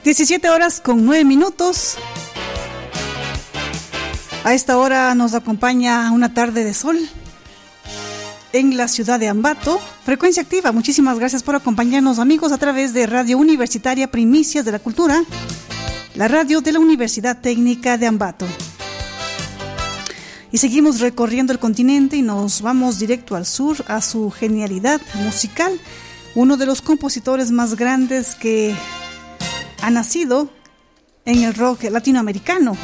17 horas con 9 minutos. A esta hora nos acompaña una tarde de sol en la ciudad de Ambato. Frecuencia Activa, muchísimas gracias por acompañarnos, amigos, a través de Radio Universitaria Primicias de la Cultura, la radio de la Universidad Técnica de Ambato. Y seguimos recorriendo el continente y nos vamos directo al sur, a su genialidad musical. Uno de los compositores más grandes que ha nacido en el rock latinoamericano.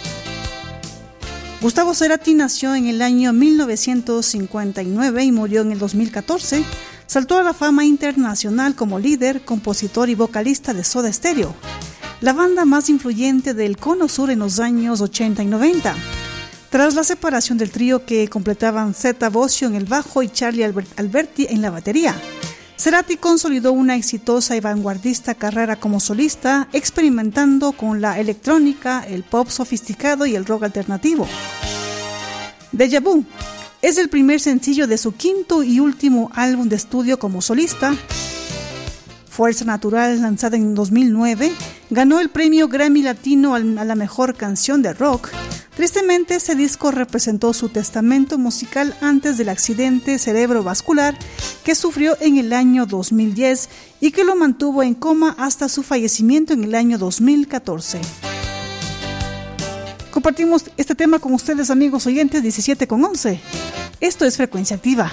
Gustavo Cerati nació en el año 1959 y murió en el 2014. Saltó a la fama internacional como líder, compositor y vocalista de Soda Stereo, la banda más influyente del Cono Sur en los años 80 y 90. Tras la separación del trío que completaban Zeta Bosio en el bajo y Charlie Alberti en la batería, Cerati consolidó una exitosa y vanguardista carrera como solista, experimentando con la electrónica, el pop sofisticado y el rock alternativo. Déjà Vu es el primer sencillo de su quinto y último álbum de estudio como solista. Fuerza Natural, lanzada en 2009, ganó el premio Grammy Latino a la mejor canción de rock. Tristemente, ese disco representó su testamento musical antes del accidente cerebrovascular que sufrió en el año 2010 y que lo mantuvo en coma hasta su fallecimiento en el año 2014. Compartimos este tema con ustedes, amigos oyentes, 17:11. Esto es Frecuencia Activa.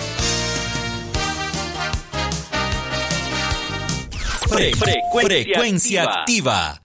Frecuencia Activa.